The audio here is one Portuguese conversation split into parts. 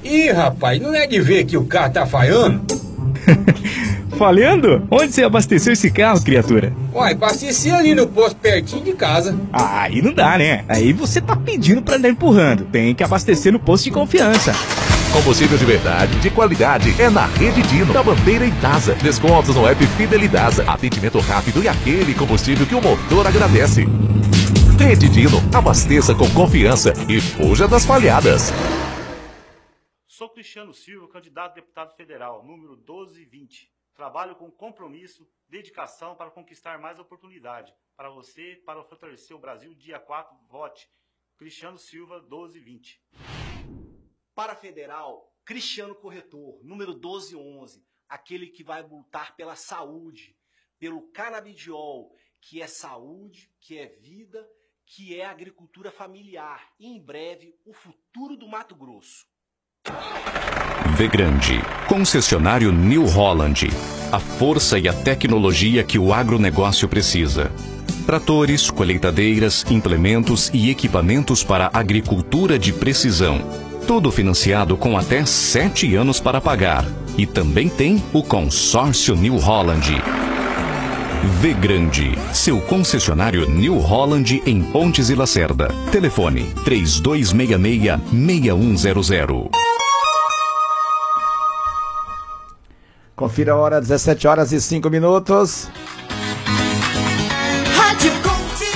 Ih, rapaz, não é de ver que o carro tá falhando? Falhando? Onde você abasteceu esse carro, criatura? Uai, abasteci ali no posto pertinho de casa. Ah, aí não dá, né? Aí você tá pedindo pra andar empurrando. Tem que abastecer no posto de confiança. Combustível de verdade, de qualidade, é na Rede Dino, da Bandeira em casa. Descontos no app Fidelidasa. Atendimento rápido e aquele combustível que o motor agradece. Rede Dino, abasteça com confiança e fuja das falhadas. Sou Cristiano Silva, candidato a deputado federal, número 1220. Trabalho com compromisso, dedicação para conquistar mais oportunidade. Para você, para fortalecer o Brasil, dia 4, vote. Cristiano Silva, 1220. Para federal, Cristiano Corretor, número 1211. Aquele que vai lutar pela saúde, pelo canabidiol, que é saúde, que é vida, que é agricultura familiar. E em breve, o futuro do Mato Grosso. Vegrande, concessionário New Holland. A força e a tecnologia que o agronegócio precisa. Tratores, colheitadeiras, implementos e equipamentos para agricultura de precisão. Tudo financiado com até 7 anos para pagar. E também tem o consórcio New Holland. Vegrande, seu concessionário New Holland em Pontes e Lacerda. Telefone 3266-6100. Confira a hora, 17 horas e 5 minutos. Rádio Conte.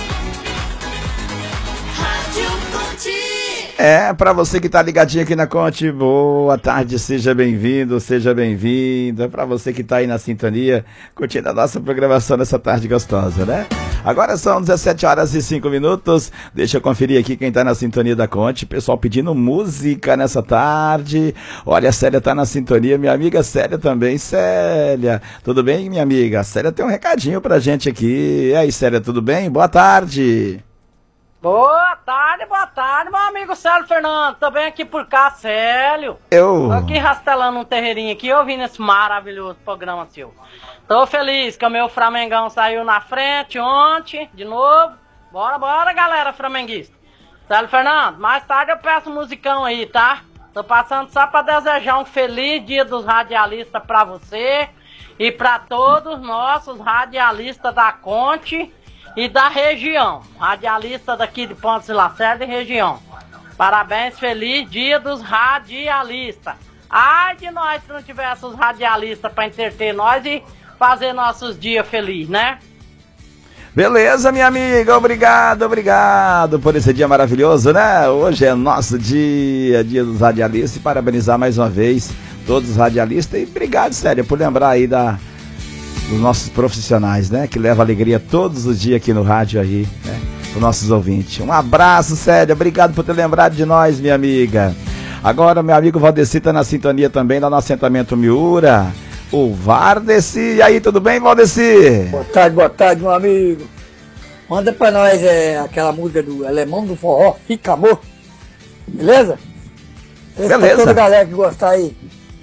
Rádio Conte. É, para você que tá ligadinho aqui na Conte, boa tarde, seja bem-vindo, seja bem-vinda. Para você que tá aí na sintonia, curtindo a nossa programação nessa tarde gostosa, né? Agora são 17 horas e 5 minutos. Deixa eu conferir aqui quem tá na sintonia da Conte. Pessoal pedindo música nessa tarde. Olha, a Célia tá na sintonia. Minha amiga Célia também. Célia, tudo bem, minha amiga? A Célia tem um recadinho pra gente aqui. E aí, Célia, tudo bem? Boa tarde. Boa tarde, meu amigo Célio Fernando. Tô bem aqui por cá, Célio. Eu... Tô aqui rastelando um terreirinho aqui, ouvindo esse maravilhoso programa seu. Tô feliz que o meu Flamengão saiu na frente ontem, de novo. Bora, galera flamenguista. Célio Fernando, mais tarde eu peço musicão aí, tá? Tô passando só pra desejar um feliz dia dos radialistas pra você e pra todos nossos radialistas da Conte e da região. Radialista daqui de Pontes e Lacerda e região. Parabéns, feliz dia dos radialistas. Ai de nós se não tivesse os radialistas pra entreter nós e fazer nossos dias felizes, né? Beleza, minha amiga, obrigado por esse dia maravilhoso, né? Hoje é nosso dia dos radialistas, e parabenizar mais uma vez todos os radialistas. E obrigado, Célia, por lembrar aí dos nossos profissionais, né? Que leva alegria todos os dias aqui no rádio aí, né? Os nossos ouvintes. Um abraço, Célia, obrigado por ter lembrado de nós, minha amiga. Agora, meu amigo Valdeci tá na sintonia também, lá no assentamento Miura. O Vardeci, e aí, tudo bem, Valdeci? Boa tarde, meu amigo. Manda pra nós aquela música do Alemão do Forró, Fica Amor. Beleza? Beleza. Pra toda a galera que gostar aí.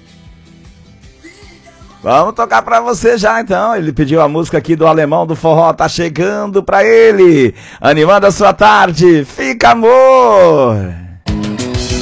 Vamos tocar pra você já, então. Ele pediu a música aqui do Alemão do Forró, tá chegando pra ele. Animando a sua tarde, Fica Amor.